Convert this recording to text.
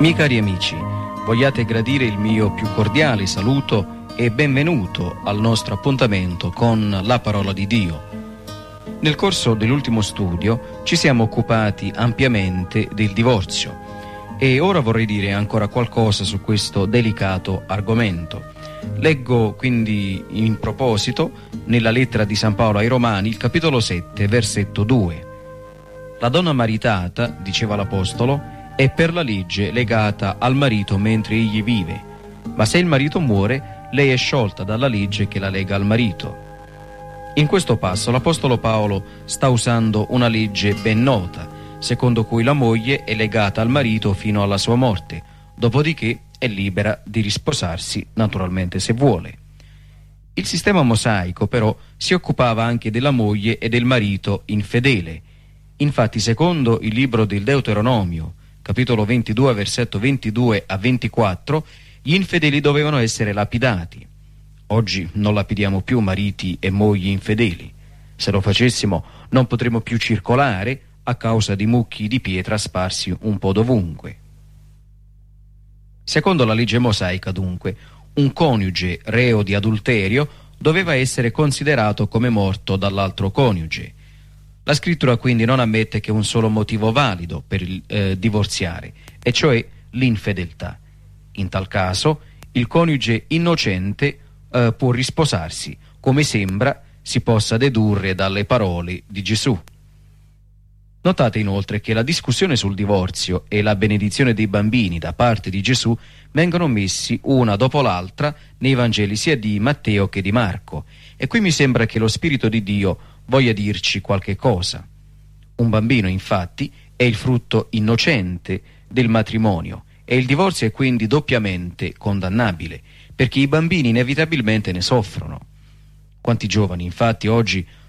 Miei cari amici, vogliate gradire il mio più cordiale saluto e benvenuto al nostro appuntamento con la parola di Dio. Nel corso dell'ultimo studio ci siamo occupati ampiamente del divorzio e ora vorrei dire ancora qualcosa su questo delicato argomento. Leggo quindi in proposito nella lettera di San Paolo ai Romani, il capitolo 7, versetto 2. La donna maritata, diceva l'Apostolo, è per la legge legata al marito mentre egli vive, ma se il marito muore, lei è sciolta dalla legge che la lega al marito. In questo passo l'Apostolo Paolo sta usando una legge ben nota, secondo cui la moglie è legata al marito fino alla sua morte, dopodiché è libera di risposarsi, naturalmente se vuole. Il sistema mosaico però si occupava anche della moglie e del marito infedele. Infatti, secondo il libro del Deuteronomio, capitolo 22, versetto 22 a 24, gli infedeli dovevano essere lapidati. Oggi non lapidiamo più mariti e mogli infedeli. Se lo facessimo non potremmo più circolare a causa di mucchi di pietra sparsi un po' dovunque. Secondo la legge mosaica, dunque, un coniuge reo di adulterio doveva essere considerato come morto dall'altro coniuge. La scrittura quindi non ammette che un solo motivo valido per divorziare, e cioè l'infedeltà. In tal caso, il coniuge innocente può risposarsi, come sembra si possa dedurre dalle parole di Gesù. Notate inoltre che la discussione sul divorzio e la benedizione dei bambini da parte di Gesù vengono messi una dopo l'altra nei Vangeli sia di Matteo che di Marco, e qui mi sembra che lo Spirito di Dio voglia dirci qualche cosa. Un bambino, infatti, è il frutto innocente del matrimonio e il divorzio è quindi doppiamente condannabile, perché i bambini inevitabilmente ne soffrono. Quanti giovani, infatti, oggi